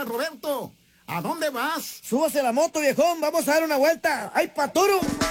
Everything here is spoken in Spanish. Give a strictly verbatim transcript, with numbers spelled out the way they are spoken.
Hola, Roberto. ¿A dónde vas? Súbase la moto, viejón. Vamos a dar una vuelta. ¡Ay, Paturo!